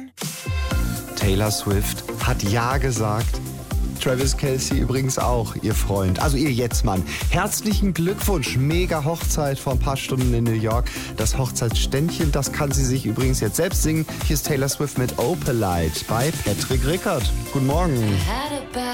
Taylor Swift hat Ja gesagt. Travis Kelce übrigens auch, ihr Freund, also ihr Jetztmann. Herzlichen Glückwunsch, mega Hochzeit vor ein paar Stunden in New York. Das Hochzeitsständchen, das kann sie sich übrigens jetzt selbst singen. Hier ist Taylor Swift mit Opalite bei Patrick Rickert. Guten Morgen.